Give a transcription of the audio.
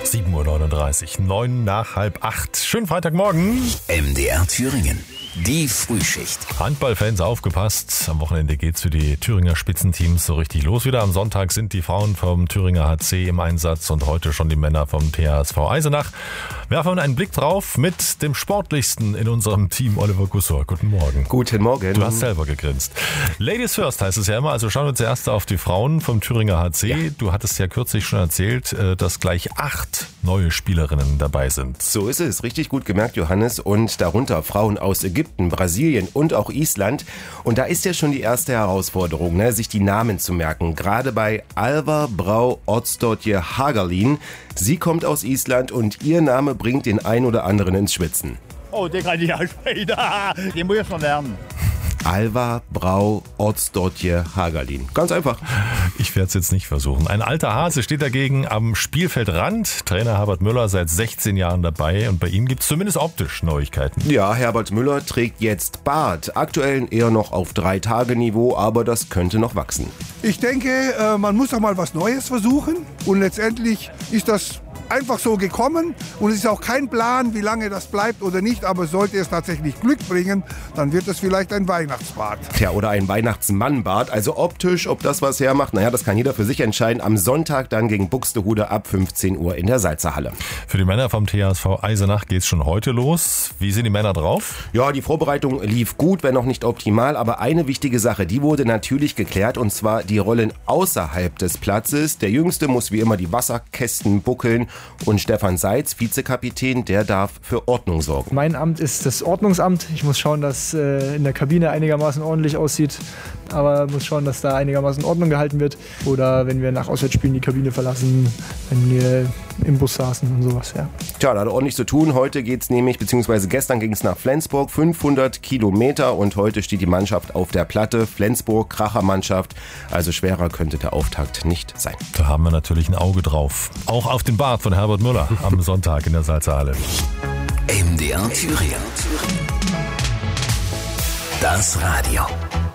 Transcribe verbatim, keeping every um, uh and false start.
sieben Uhr neununddreißig, neun nach halb acht. Schönen Freitagmorgen. M D R Thüringen, die Frühschicht. Handballfans, aufgepasst. Am Wochenende geht's für die Thüringer Spitzenteams so richtig los wieder. Am Sonntag sind die Frauen vom Thüringer H C im Einsatz und heute schon die Männer vom T H S V Eisenach. Werfen einen Blick drauf mit dem Sportlichsten in unserem Team, Oliver Gussor. Guten Morgen. Guten Morgen. Du hast selber gegrinst. Ladies first heißt es ja immer, also schauen wir zuerst auf die Frauen vom Thüringer H C. Ja. Du hattest ja kürzlich schon erzählt, dass gleich acht neue Spielerinnen dabei sind. So ist es, richtig gut gemerkt, Johannes. Und darunter Frauen aus Ägypten, Brasilien und auch Island. Und da ist ja schon die erste Herausforderung, ne, sich die Namen zu merken. Gerade bei Alva Brau Oddsdottir Hagalín. Sie kommt aus Island und ihr Name bringt den ein oder anderen ins Schwitzen. Oh, den kann ich aussprechen. Den muss ich schon lernen. Alva Brau Oddsdottir Hagalín. Ganz einfach. Ich werde es jetzt nicht versuchen. Ein alter Hase steht dagegen am Spielfeldrand. Trainer Herbert Müller seit sechzehn Jahren dabei und bei ihm gibt es zumindest optisch Neuigkeiten. Ja, Herbert Müller trägt jetzt Bart. Aktuell eher noch auf Drei-Tage-Niveau, aber das könnte noch wachsen. Ich denke, man muss doch mal was Neues versuchen und letztendlich ist das einfach so gekommen und es ist auch kein Plan, wie lange das bleibt oder nicht, aber sollte es tatsächlich Glück bringen, dann wird es vielleicht ein Weihnachtsbart. Tja, oder ein Weihnachtsmannbart, also optisch, ob das was hermacht, naja, das kann jeder für sich entscheiden. Am Sonntag dann gegen Buxtehude ab fünfzehn Uhr in der Salzerhalle. Für die Männer vom T H S V Eisenach geht's schon heute los. Wie sind die Männer drauf? Ja, die Vorbereitung lief gut, wenn auch nicht optimal, aber eine wichtige Sache, die wurde natürlich geklärt und zwar die Rollen außerhalb des Platzes. Der Jüngste muss wie immer die Wasserkästen buckeln. Und Stefan Seitz, Vizekapitän, der darf für Ordnung sorgen. Mein Amt ist das Ordnungsamt. Ich muss schauen, dass äh, in der Kabine einigermaßen ordentlich aussieht. Aber muss schauen, dass da einigermaßen Ordnung gehalten wird. Oder wenn wir nach Auswärtsspielen die Kabine verlassen, wenn wir im Bus saßen und sowas. Ja. Tja, da hat er ordentlich zu tun. Heute geht's nämlich, beziehungsweise gestern ging es nach Flensburg, fünfhundert Kilometer. Und heute steht die Mannschaft auf der Platte. Flensburg, Krachermannschaft. Also schwerer könnte der Auftakt nicht sein. Da haben wir natürlich ein Auge drauf. Auch auf den Bart von Herbert Müller am Sonntag in der Salzerhalle. M D R Thüringen. Das Radio.